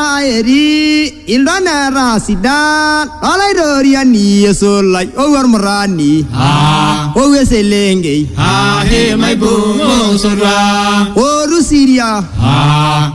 eri indana rasidan alai doriani so like over marani o selenge he mai bu mo so ra o Syria